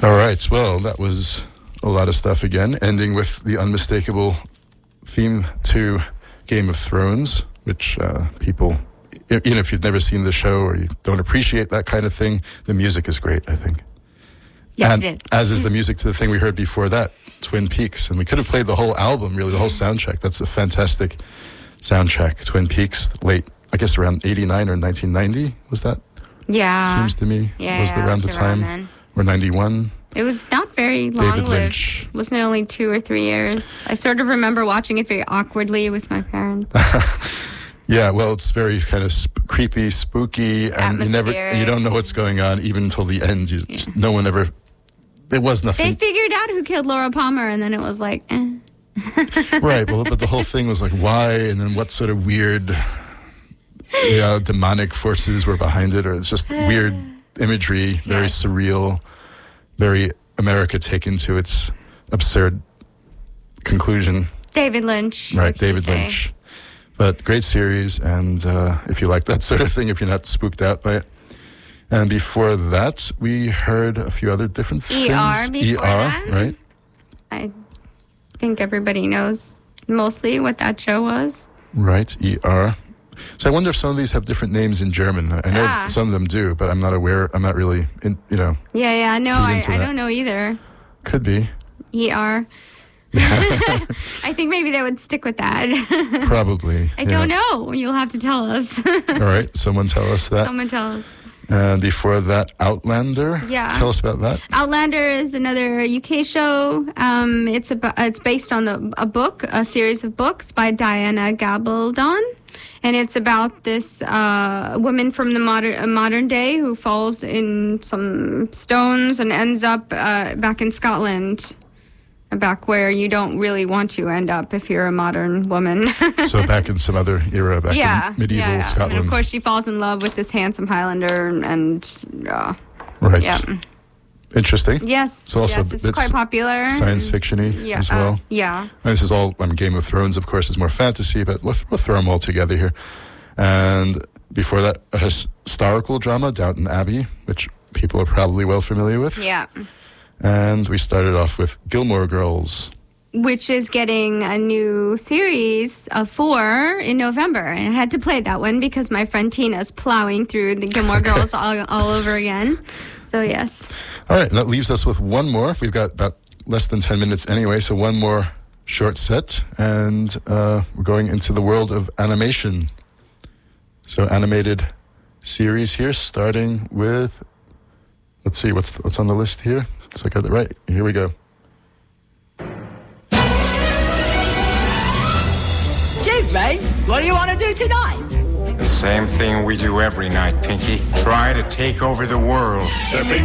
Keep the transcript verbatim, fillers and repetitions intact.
All right. Well, that was a lot of stuff again, ending with the unmistakable theme to Game of Thrones, which uh, people, even if you've never seen the show or you don't appreciate that kind of thing, the music is great, I think. Yes, and it is. As is the music to the thing we heard before that, Twin Peaks. And we could have played the whole album, really, the whole soundtrack. That's a fantastic soundtrack, Twin Peaks, late, I guess around eighty-nine or nineteen ninety, was that? Yeah. Seems to me. Yeah, was yeah, the, around it the was time. around then. Or ninety-one. It was not very David long-lived. Lynch. Wasn't it only two or three years? I sort of remember watching it very awkwardly with my parents. Yeah, well, it's very kind of sp- creepy, spooky, and you never, you don't know what's going on even until the end. You, Yeah. just, no one ever. There was nothing. They figured out who killed Laura Palmer, and then it was like, eh. Right, well, but the whole thing was like, why, and then what sort of weird, you know, demonic forces were behind it, or it's just weird imagery, very Yes. surreal, very America taken to its absurd conclusion. David Lynch. Right, what can you David say? Lynch. But great series, and uh, if you like that sort of thing, if you're not spooked out by it. And before that, we heard a few other different E things. R before E R, that. right? I think everybody knows mostly what that show was. Right, E R. So I wonder if some of these have different names in German. I know Ah. some of them do, but I'm not aware. I'm not really, in, you know, Yeah, yeah. No, Feed I, into I that. don't know either. could be. E R. I think maybe they would stick with that. Probably. I yeah. don't know. You'll have to tell us. All right, someone tell us that. Someone tell us. And before that, Outlander. Yeah. Tell us about that. Outlander is another U K show. Um, it's about, it's based on the, a book, a series of books by Diana Gabaldon, and it's about this uh, woman from the modern uh, modern day who falls in some stones and ends up uh, back in Scotland, back where you don't really want to end up if you're a modern woman. So back in some other era, back yeah, in medieval yeah, yeah. Scotland. And of course, she falls in love with this handsome Highlander, and uh, Right. yeah. Interesting. Yes, It's also yes, it's it's quite popular. Science fiction-y Yeah, as well. uh, yeah. And this is all, I mean, Game of Thrones, of course, is more fantasy, but we'll, we'll throw them all together here. And before that, a historical drama, Downton Abbey, which people are probably well familiar with. Yeah. And we started off with Gilmore Girls. Which is getting a new series of four in November. And I had to play that one because my friend Tina's plowing through the Gilmore Okay. Girls all, all over again. So, yes. All right, and that leaves us with one more. We've got about less than ten minutes anyway, so one more short set. And uh, we're going into the world of animation. So animated series here, starting with, let's see, what's what's on the list here? So I got it right. Here we go. Gee, mate, what do you want to do tonight? The same thing we do every night, Pinky. Try to take over the world.